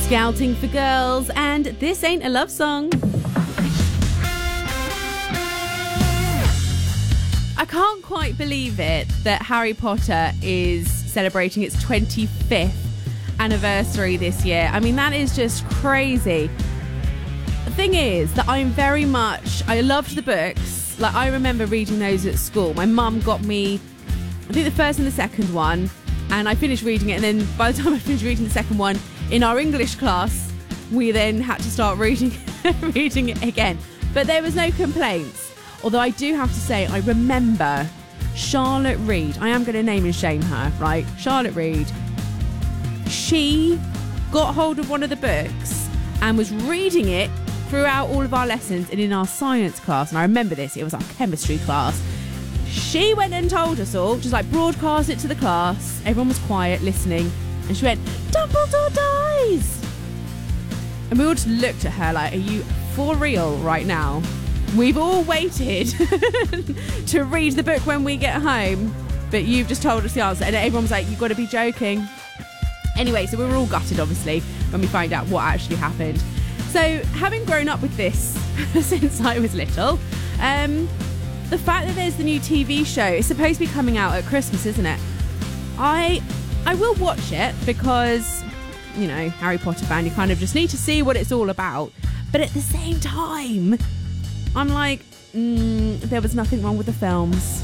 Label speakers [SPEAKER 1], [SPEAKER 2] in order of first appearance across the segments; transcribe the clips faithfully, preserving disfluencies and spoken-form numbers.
[SPEAKER 1] Scouting for Girls, and This Ain't a Love Song. I can't quite believe it that Harry Potter is celebrating its twenty-fifth anniversary this year. I mean, that is just crazy. The thing is that I'm very much, I loved the books. Like, I remember reading those at school. My mum got me, I think, the first and the second one, and I finished reading it, and then by the time I finished reading the second one, in our English class, we then had to start reading reading it again. But there was no complaints. Although I do have to say, I remember Charlotte Reed. I am going to name and shame her, right? Charlotte Reed. She got hold of one of the books and was reading it throughout all of our lessons and in our science class. And I remember this, it was our chemistry class. She went and told us all, just like broadcast it to the class. Everyone was quiet, listening. And she went, Dumbledore dies! And we all just looked at her like, are you for real right now? We've all waited to read the book when we get home, but you've just told us the answer. And everyone was like, you've got to be joking. Anyway, so we were all gutted, obviously, when we find out what actually happened. So, having grown up with this since I was little, um, the fact that there's the new T V show, it's supposed to be coming out at Christmas, isn't it? I... I will watch it because, you know, Harry Potter fan, you kind of just need to see what it's all about. But at the same time, I'm like, mm, there was nothing wrong with the films.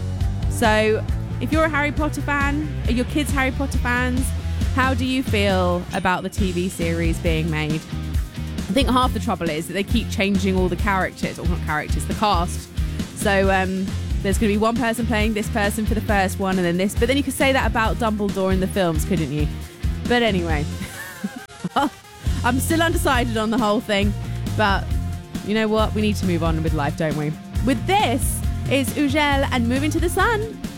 [SPEAKER 1] So if you're a Harry Potter fan, are your kids Harry Potter fans? How do you feel about the T V series being made? I think half the trouble is that they keep changing all the characters, or not characters, the cast. So, um... there's going to be one person playing this person for the first one and then this. But then you could say that about Dumbledore in the films, couldn't you? But anyway, I'm still undecided on the whole thing. But you know what? We need to move on with life, don't we? With this is Ugel and Moving to the Sun.